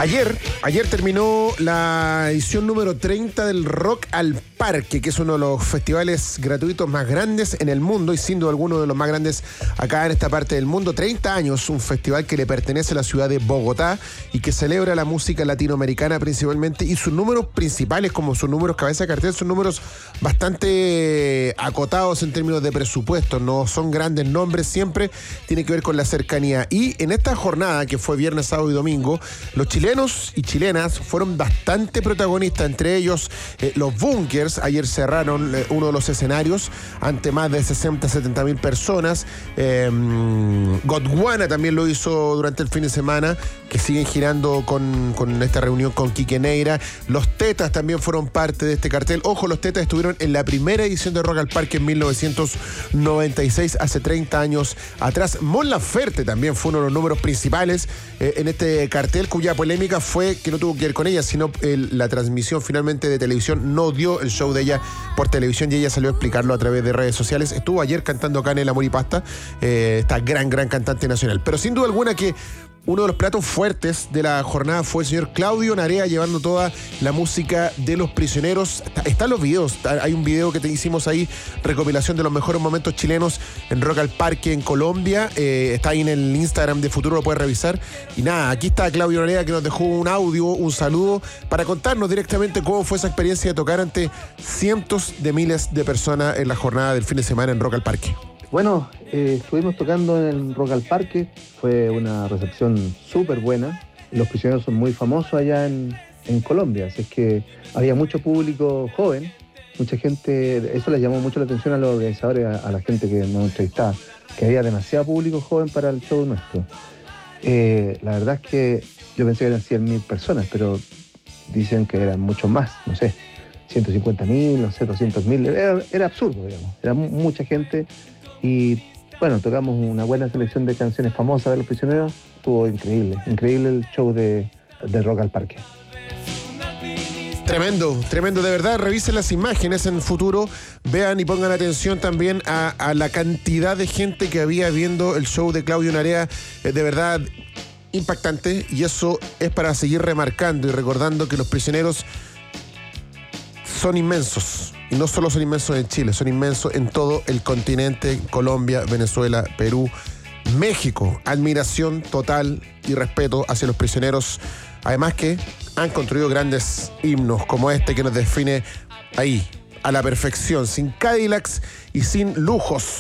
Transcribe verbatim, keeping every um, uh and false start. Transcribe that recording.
Ayer, ayer terminó la edición número treinta del Rock al Parque, que es uno de los festivales gratuitos más grandes en el mundo y sin duda alguno de los más grandes acá en esta parte del mundo. treinta años, un festival que le pertenece a la ciudad de Bogotá y que celebra la música latinoamericana principalmente, y sus números principales, como sus números cabeza de cartel, son números bastante acotados en términos de presupuesto, no son grandes nombres, siempre tiene que ver con la cercanía. Y en esta jornada, que fue viernes, sábado y domingo, los chilenos y chilenas fueron bastante protagonistas, entre ellos eh, los Bunkers. Ayer cerraron eh, uno de los escenarios ante más de sesenta, setenta mil personas. eh, Gondwana también lo hizo durante el fin de semana, que siguen girando con, con esta reunión con Quique Neira. Los Tetas también fueron parte de este cartel. Ojo, los Tetas estuvieron en la primera edición de Rock al Parque en mil novecientos noventa y seis, hace treinta años atrás. Mon Laferte también fue uno de los números principales eh, en este cartel, cuya polémica fue que no tuvo que ver con ella, sino el, la transmisión finalmente de televisión no dio el show de ella por televisión, y ella salió a explicarlo a través de redes sociales. Estuvo ayer cantando acá en El Amor y Pasta, eh, esta gran, gran cantante nacional. Pero sin duda alguna que uno de los platos fuertes de la jornada fue el señor Claudio Narea, llevando toda la música de Los Prisioneros. Están los videos, hay un video que te hicimos ahí, recopilación de los mejores momentos chilenos en Rock al Parque en Colombia. Eh, está ahí en el Instagram de Futuro, lo puedes revisar. Y nada, aquí está Claudio Narea, que nos dejó un audio, un saludo, para contarnos directamente cómo fue esa experiencia de tocar ante cientos de miles de personas en la jornada del fin de semana en Rock al Parque. Bueno, eh, estuvimos tocando en el Rock al Parque, fue una recepción súper buena. Los Prisioneros son muy famosos allá en, en Colombia, así es que había mucho público joven, mucha gente. Eso les llamó mucho la atención a los organizadores, a, a la gente que nos entrevistaba, que había demasiado público joven para el show nuestro. Eh, la verdad es que yo pensé que eran cien mil personas, pero dicen que eran muchos más, no sé, ciento cincuenta mil, no sé, doscientos mil, era, era absurdo, digamos, era mucha gente. Y bueno, tocamos una buena selección de canciones famosas de Los Prisioneros. Estuvo increíble, increíble el show de, de Rock al Parque. Tremendo, tremendo, de verdad. Revisen las imágenes en Futuro, vean y pongan atención también a, a la cantidad de gente que había viendo el show de Claudio Narea. Eh, de verdad impactante, y eso es para seguir remarcando y recordando que Los Prisioneros son inmensos. Y no solo son inmensos en Chile, son inmensos en todo el continente: Colombia, Venezuela, Perú, México. Admiración total y respeto hacia Los Prisioneros. Además que han construido grandes himnos como este, que nos define ahí, a la perfección, sin Cadillacs y sin lujos.